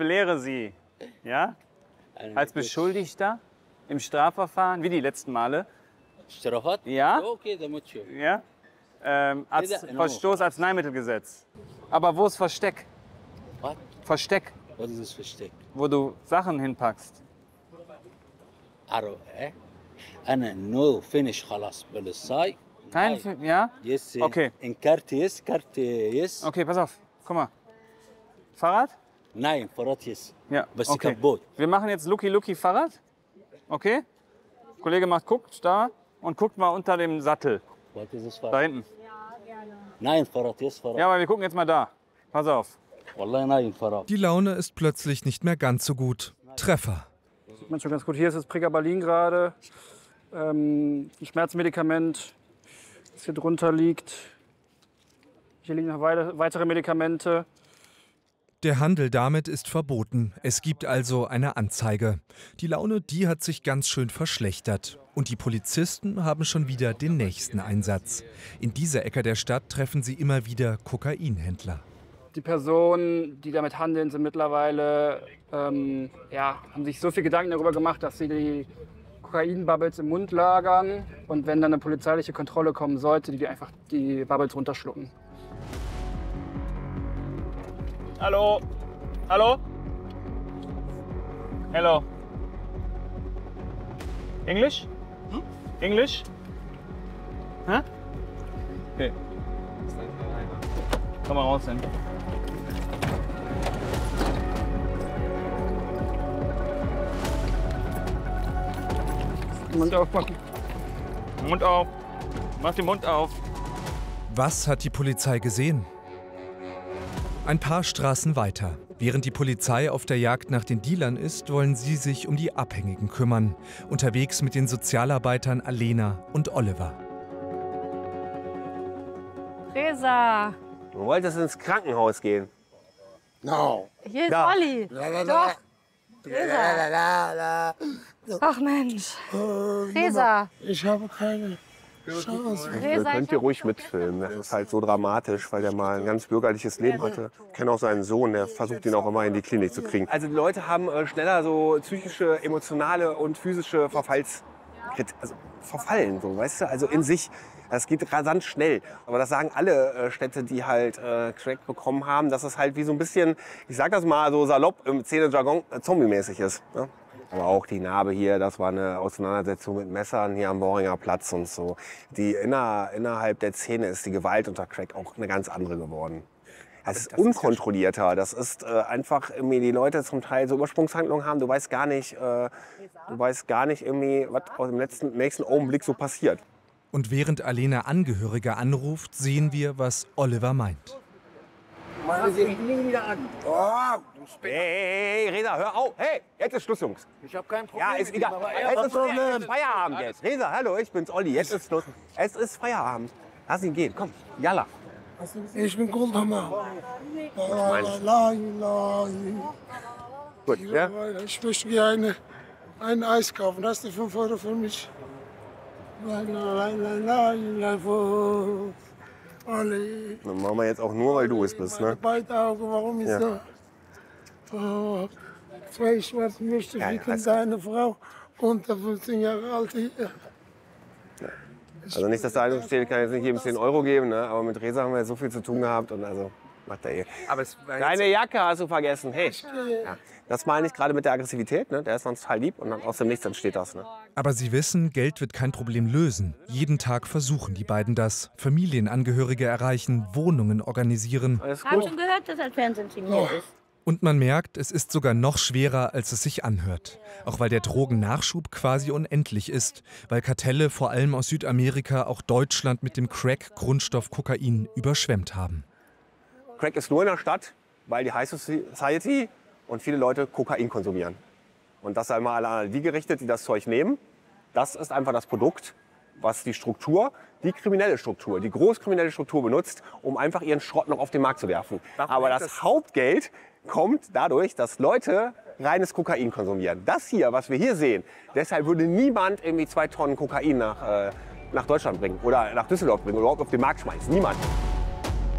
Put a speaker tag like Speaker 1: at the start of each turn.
Speaker 1: belehre Sie. Ja? Als Beschuldigter im Strafverfahren, wie die letzten Male.
Speaker 2: Strafat?
Speaker 1: Ja?
Speaker 2: Okay, damit schon.
Speaker 1: Ja? Verstoß Arzneimittelgesetz. Aber wo ist Versteck?
Speaker 2: Was?
Speaker 1: Versteck,
Speaker 2: Was ist das Versteck?
Speaker 1: wo du Sachen hinpackst.
Speaker 2: عرو إيه أنا no finish خلاص بالصاي.
Speaker 1: Kein, ja?
Speaker 2: Yes.
Speaker 1: Okay.
Speaker 2: In Karte yes, Karte yes.
Speaker 1: Okay, pass auf. Guck mal. Fahrrad?
Speaker 2: Nein, Fahrrad yes.
Speaker 1: Ja.
Speaker 2: بس
Speaker 1: Okay.
Speaker 2: kaputt.
Speaker 1: Wir machen jetzt Lucky Fahrrad. Okay? Kollege guckt da und guckt mal unter dem Sattel.
Speaker 2: Was ist das
Speaker 1: Da
Speaker 2: Fahrrad?
Speaker 1: hinten.
Speaker 2: Nein, Fahrrad yes, Fahrrad.
Speaker 1: Ja, aber wir gucken jetzt mal da. Pass auf.
Speaker 2: والله nein, Fahrrad.
Speaker 3: Die Laune ist plötzlich nicht mehr ganz so gut. Treffer.
Speaker 4: Sieht man schon ganz gut. Hier ist das Pregabalin gerade. Ein Schmerzmedikament, das hier drunter liegt. Hier liegen noch weitere Medikamente.
Speaker 3: Der Handel damit ist verboten. Es gibt also eine Anzeige. Die Laune, die hat sich ganz schön verschlechtert. Und die Polizisten haben schon wieder den nächsten Einsatz. In dieser Ecke der Stadt treffen sie immer wieder Kokainhändler.
Speaker 4: Die Personen, die damit handeln, sind mittlerweile, haben sich so viel Gedanken darüber gemacht, dass sie die Kokain-Bubbles im Mund lagern. Und wenn dann eine polizeiliche Kontrolle kommen sollte, die einfach die Bubbles runterschlucken.
Speaker 1: Hallo? Hallo? Hello? English? English? Hä? Okay. Komm mal raus hin.
Speaker 4: Mund aufmachen.
Speaker 1: Mund auf. Mach den Mund auf.
Speaker 3: Was hat die Polizei gesehen? Ein paar Straßen weiter. Während die Polizei auf der Jagd nach den Dealern ist, wollen sie sich um die Abhängigen kümmern. Unterwegs mit den Sozialarbeitern Alena und Oliver.
Speaker 5: Reza,
Speaker 6: Du wolltest ins Krankenhaus gehen.
Speaker 7: No.
Speaker 5: hier ist
Speaker 6: Da.
Speaker 5: Olli. Doch. Reza. Ach Mensch. Reza.
Speaker 7: Ich habe keine Chance.
Speaker 5: Reza,
Speaker 6: Könnt ihr ruhig mitfilmen. Das ist halt so dramatisch, weil der mal ein ganz bürgerliches Leben hatte. Ich kenne auch seinen Sohn, der versucht ihn auch immer in die Klinik zu kriegen. Also die Leute haben schneller so psychische, emotionale und physische Verfallen, so, weißt du, also in sich. Das geht rasant schnell. Aber das sagen alle Städte, die halt Crack bekommen haben, dass es halt wie so ein bisschen, ich sag das mal so salopp im Szene-Jargon, zombie-mäßig ist. Ne? Aber auch die Narbe hier, das war eine Auseinandersetzung mit Messern hier am Bohringer Platz und so. Innerhalb der Szene ist die Gewalt unter Crack auch eine ganz andere geworden. Es ist unkontrollierter. Das ist einfach irgendwie, die Leute zum Teil so Übersprungshandlungen haben. Du weißt gar nicht irgendwie, was aus dem nächsten Augenblick so passiert.
Speaker 3: Und während Alena Angehörige anruft, sehen wir, was Oliver meint.
Speaker 6: Hey, Reza, hör auf. Hey, jetzt ist Schluss, Jungs.
Speaker 7: Ich habe kein Problem.
Speaker 6: Ja, ist egal. Es ist Feierabend jetzt. Reza, hallo, ich bin's, Olli. Jetzt ist Schluss. Es ist Feierabend. Lass ihn gehen. Komm, yalla.
Speaker 7: Ich bin Goldhammer.
Speaker 6: Gut, ja?
Speaker 7: Ich möchte gerne ein Eis kaufen. Hast du 5 Euro für mich? Olli.
Speaker 6: Dann machen wir jetzt auch nur, weil du es bist, ne?
Speaker 7: Beide Augen, warum ist
Speaker 6: Ja.
Speaker 7: so? Oh, 2 schwarze Möchte
Speaker 6: Ja,
Speaker 7: ficken
Speaker 6: alles
Speaker 7: deine Frau unter 15 Jahre alt hier.
Speaker 6: Also nicht, dass der Eindruck steht, ich kann jetzt nicht jedem 10 Euro geben, ne? Aber mit Reza haben wir jetzt so viel zu tun gehabt und also macht er eh.
Speaker 8: Aber es war
Speaker 6: Deine Jacke hast du vergessen, hey. Ja. Das meine ich gerade mit der Aggressivität, ne? Der ist sonst total lieb und dann aus dem Nichts entsteht das, ne?
Speaker 3: Aber sie wissen, Geld wird kein Problem lösen. Jeden Tag versuchen die beiden das. Familienangehörige erreichen, Wohnungen organisieren.
Speaker 6: Alles
Speaker 5: Haben
Speaker 6: gut.
Speaker 5: schon gehört, dass ein Fernsehen ist.
Speaker 3: Und man merkt, es ist sogar noch schwerer, als es sich anhört. Auch weil der Drogennachschub quasi unendlich ist. Weil Kartelle vor allem aus Südamerika auch Deutschland mit dem Crack-Grundstoff Kokain überschwemmt haben.
Speaker 6: Crack ist nur in der Stadt, weil die High Society und viele Leute Kokain konsumieren. Und das einmal an die gerichtet, die das Zeug nehmen. Das ist einfach das Produkt, was die Struktur, die kriminelle Struktur, die großkriminelle Struktur benutzt, um einfach ihren Schrott noch auf den Markt zu werfen. Aber das Hauptgeld kommt dadurch, dass Leute reines Kokain konsumieren. Das hier, was wir hier sehen, deshalb würde niemand irgendwie 2 Tonnen Kokain nach Deutschland bringen oder nach Düsseldorf bringen oder überhaupt auf den Markt schmeißen. Niemand.